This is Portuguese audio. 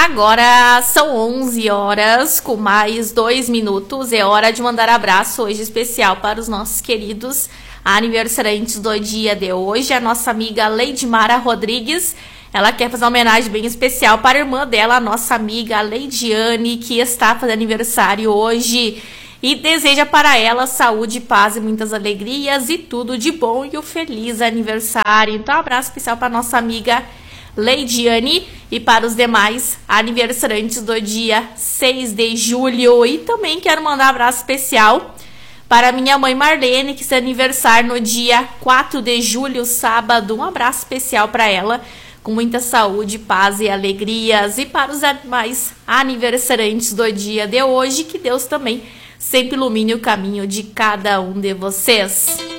Agora são 11 horas com mais 2 minutos. É hora de mandar abraço hoje especial para os nossos queridos aniversariantes do dia de hoje. A nossa amiga Leidmara Rodrigues. Ela quer fazer uma homenagem bem especial para a irmã dela, a nossa amiga Leidiane, que está fazendo aniversário hoje. E deseja para ela saúde, paz e muitas alegrias e tudo de bom e um feliz aniversário. Então, um abraço especial para a nossa amiga Leidiane e para os demais aniversariantes do dia 6 de julho. E também quero mandar um abraço especial para minha mãe Marlene, que está aniversário no dia 4 de julho, sábado. Um abraço especial para ela, com muita saúde, paz e alegrias. E para os demais aniversariantes do dia de hoje, que Deus também sempre ilumine o caminho de cada um de vocês.